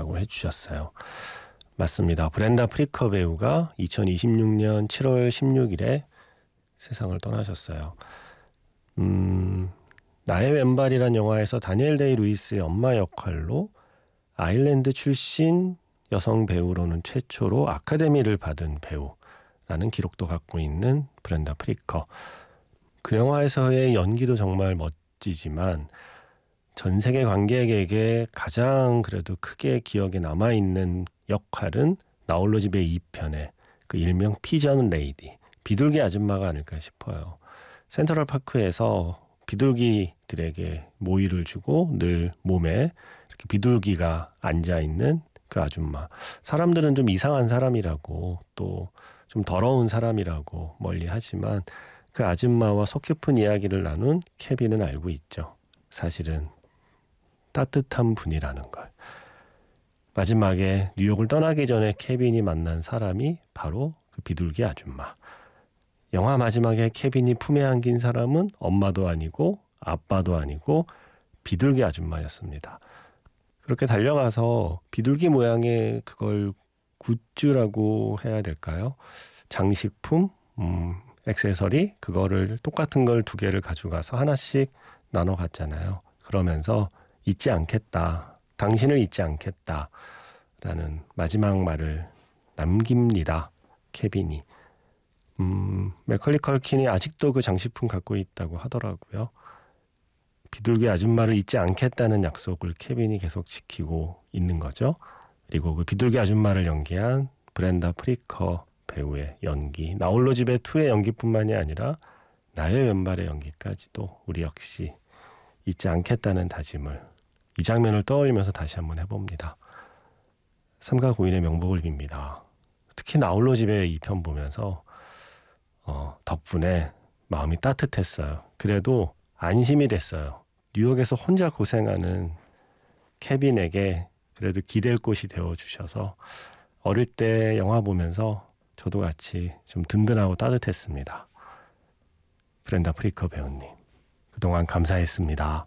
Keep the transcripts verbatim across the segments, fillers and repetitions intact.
있다고 해주셨어요. 맞습니다. 브렌다 프리커 배우가 이천이십육 년 칠월 십육일에 세상을 떠나셨어요. 음, 나의 왼발이란 영화에서 다니엘 데이 루이스의 엄마 역할로 아일랜드 출신 여성 배우로는 최초로 아카데미를 받은 배우라는 기록도 갖고 있는 브렌다 프리커. 그 영화에서의 연기도 정말 멋지지만 전 세계 관객에게 가장 그래도 크게 기억에 남아있는 역할은 나홀로 집의 이 편의 그 일명 피전 레이디, 비둘기 아줌마가 아닐까 싶어요. 센트럴 파크에서 비둘기들에게 모이를 주고 늘 몸에 이렇게 비둘기가 앉아있는 그 아줌마. 사람들은 좀 이상한 사람이라고 또 좀 더러운 사람이라고 멀리하지만 그 아줌마와 속 깊은 이야기를 나눈 케빈은 알고 있죠. 사실은 따뜻한 분이라는 걸. 마지막에 뉴욕을 떠나기 전에 케빈이 만난 사람이 바로 그 비둘기 아줌마. 영화 마지막에 케빈이 품에 안긴 사람은 엄마도 아니고 아빠도 아니고 비둘기 아줌마였습니다. 그렇게 달려가서 비둘기 모양의 그걸 굿즈라고 해야 될까요? 장식품, 음, 액세서리, 그거를 똑같은 걸 두 개를 가져가서 하나씩 나눠 갔잖아요. 그러면서 잊지 않겠다. 당신을 잊지 않겠다. 라는 마지막 말을 남깁니다. 케빈이. 음, 맥컬리 컬킨이 아직도 그 장식품 갖고 있다고 하더라고요. 비둘기 아줌마를 잊지 않겠다는 약속을 케빈이 계속 지키고 있는 거죠. 그리고 그 비둘기 아줌마를 연기한 브렌다 프리커 배우의 연기, 나홀로 집의 이의 연기뿐만이 아니라 나의 왼발의 연기까지도 우리 역시 잊지 않겠다는 다짐을 이 장면을 떠올리면서 다시 한번 해봅니다. 삼가 고인의 명복을 빕니다. 특히 나홀로 집의 이 편 보면서 어, 덕분에 마음이 따뜻했어요. 그래도 안심이 됐어요. 뉴욕에서 혼자 고생하는 케빈에게 그래도 기댈 곳이 되어주셔서 어릴 때 영화 보면서 저도 같이 좀 든든하고 따뜻했습니다. 브렌다 프리커 배우님, 그동안 감사했습니다.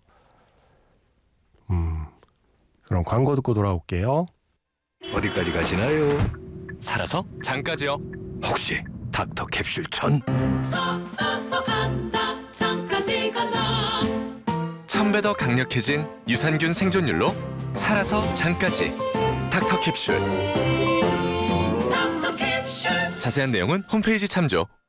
음, 그럼 광고 듣고 돌아올게요. 어디까지 가시나요? 살아서 장까지요. 혹시 닥터 캡슐 천? 살아서 간다 장까지 간다. 천 배 더 강력해진 유산균 생존율로 살아서 장까지. 닥터 캡슐. 닥터 캡슐. 자세한 내용은 홈페이지 참조.